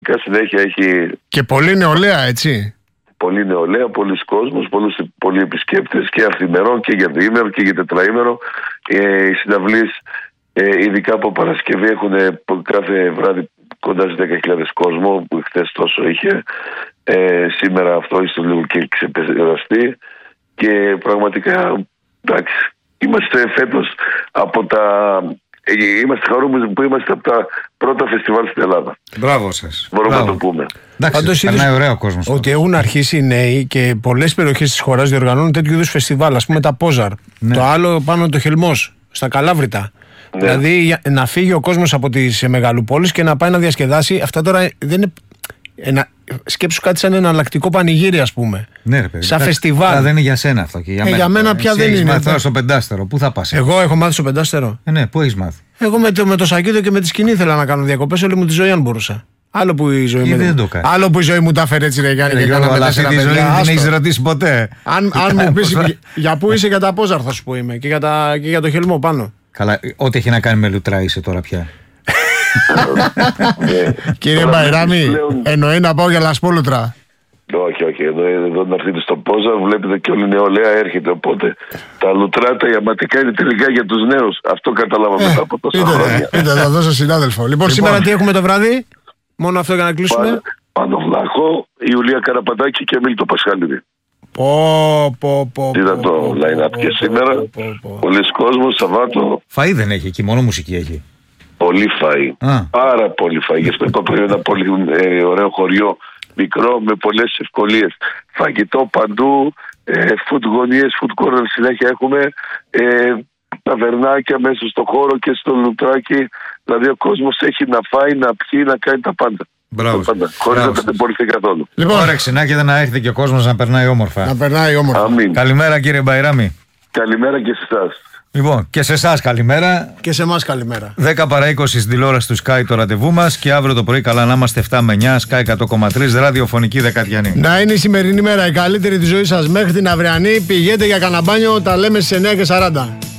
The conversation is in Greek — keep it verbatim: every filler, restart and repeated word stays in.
συνέχεια έχει. Και πολύ νεολαία, έτσι. Πολύ νεολαία, πολλοί κόσμος, πολλούς, πολλοί επισκέπτες και αυθημερών και για διήμερο και για τετραήμερο. Ε, οι συναυλίες, ε, ειδικά από Παρασκευή, έχουν κάθε βράδυ κοντά στις δέκα χιλιάδες κόσμο, που χθες τόσο είχε. Ε, σήμερα αυτό ίσως λίγο και ξεπεραστεί. Και πραγματικά, εντάξει, είμαστε φέτος από τα. Είμαστε χαρούμενοι που είμαστε από τα πρώτα φεστιβάλ στην Ελλάδα. Μπράβο σας. Μπορούμε Μπράβο. να το πούμε. Εντάξει, περνάει ωραίο κόσμος. Ότι έχουν αρχίσει οι νέοι και πολλές περιοχές της χώρας διοργανώνουν τέτοιου είδους φεστιβάλ. Ας πούμε τα Πόζαρ. Ναι. Το άλλο πάνω το Χελμός, στα Καλάβρητα. Ναι. Δηλαδή να φύγει ο κόσμος από τις μεγαλοπόλεις και να πάει να διασκεδάσει. Αυτά τώρα δεν είναι. Ένα, σκέψου κάτι σαν ένα εναλλακτικό πανηγύρι, ας πούμε. Ναι, ρε παιδί. Σαν φεστιβάλ. Αλλά δεν είναι για σένα αυτό και για ε, μένα. Για μένα πια δεν είναι. Μάθει τώρα στο πεντάστερο. Πού θα πας? Εγώ έχω μάθει στο πεντάστερο. Ε, ναι, πού έχεις μάθει? Εγώ με το, με το Σακίδο και με τη σκηνή ήθελα να κάνω διακοπές όλη μου τη ζωή, αν μπορούσα. Άλλο που η ζωή, με... Άλλο που η ζωή μου τα έφερε έτσι, ρε Γιάννη. Ε, αλλά αυτή τη ζωή δεν έχεις ρωτήσει ποτέ. Αν, αν μου πεις για πού είσαι, για τα Πόζαρ θα σου πω είμαι. Και για, τα, και για το Χελμό πάνω. Καλά, ό,τι έχει να κάνει με λουτρά είσαι τώρα πια. Κύριε Μπαϊράμι, εννοεί να πάω για λασπόλουτρα? Όχι, όχι. Εδώ, εδώ να έρθετε στο Πόζαρ, βλέπετε και όλη η νεολαία έρχεται. Οπότε τα λουτρά, τα ιαματικά είναι τελικά για τους νέους. Αυτό καταλάβαμε μετά από τόσα χρόνια. Είτε θα δώσω συνάδελφο. Λοιπόν, σήμερα τι έχουμε το βράδυ? Μόνο αυτό για να κλείσουμε. Πάνω Βλάχο, Ιουλία Καραπατάκη και Μίλτο Πασχάλιδη. Πω, πω, πω. Είδα το line-up και σήμερα. Πολλοί κόσμος, Σαββάτο. Φαΐ δεν έχει εκεί, μόνο μουσική έχει. Πολύ φαΐ. Α. Πάρα πολύ φαΐ. Γι' αυτό είπα πριν ένα πολύ ε, ωραίο χωριό, μικρό, με πολλές ευκολίες. Φαγητό παντού, ε, food γωνίες, food corner συνέχεια έχουμε, ε, ταβερνάκια μέσα στο χώρο και στο λουτράκι. Δηλαδή ο κόσμος έχει να φάει, να πιει, να κάνει τα πάντα. Μπράβο. Χωρίς να ταλαιπωρηθεί καθόλου. Λοιπόν, όρεξη να έχετε να έρθει και ο κόσμος να περνάει όμορφα. Να περνάει όμορφα. Αμήν. Καλημέρα κύριε Μπαϊράμι. Καλημέρα και σε εσάς. Λοιπόν, και σε εσάς καλημέρα. Και σε εμάς καλημέρα. δέκα παρά είκοσι στην τηλεόραση του Sky το ραντεβού μας και αύριο το πρωί καλά να είμαστε επτά με εννιά, Sky εκατό κόμμα τρία, ραδιοφωνική Δεκατιανή. Να είναι η σημερινή μέρα η καλύτερη της ζωής σας μέχρι την αυριανή. Πηγαίνετε για καναμπάνιο, τα λέμε στις εννιά και σαράντα.